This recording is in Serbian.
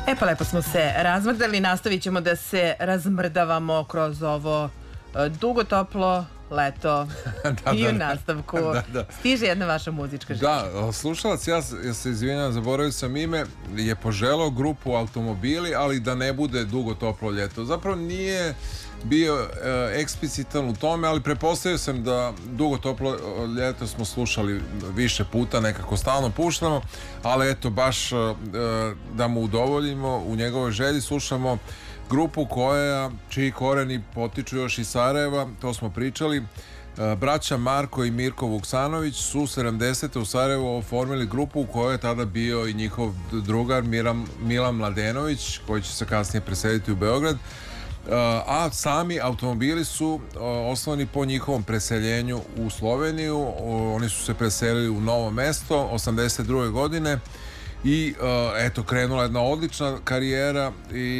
E pa lepo smo se razmrdali, nastavit ćemo da se razmrdavamo kroz ovo dugo toplo leto. I u nastavku stiže jedna vaša muzička želja. Da, slušalac, ja se izvinjam, zaboravio sam ime, je poželao grupu Automobili, ali da ne bude dugo toplo ljeto. Zapravo nije bio eksplicitan u tome, ali pretpostavio sam da dugo toplo ljeto smo slušali više puta, nekako stalno puštamo, ali eto, baš da mu udovoljimo u njegovoj želji, slušamo grupu čiji koreni potiču još iz Sarajeva, to smo pričali. Braća Marko i Mirko Vuksanović su 70. u Sarajevu oformili grupu u kojoj je tada bio i njihov drugar Milan Mladenović, koji će se kasnije preseliti u Beograd. A sami Automobili su osnovani po njihovom preseljenju u Sloveniju. Oni su se preselili u Novo mesto 82. godine i eto, krenula jedna odlična karijera i